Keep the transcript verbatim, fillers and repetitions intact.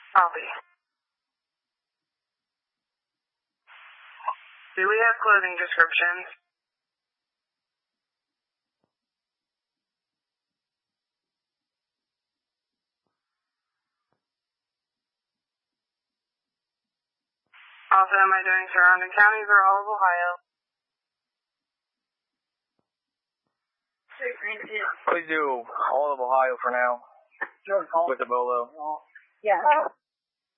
I'll be. Do we have clothing descriptions? Also, am I doing surrounding counties or all of Ohio? Please do all of Ohio for now. With the Bolo. Yeah.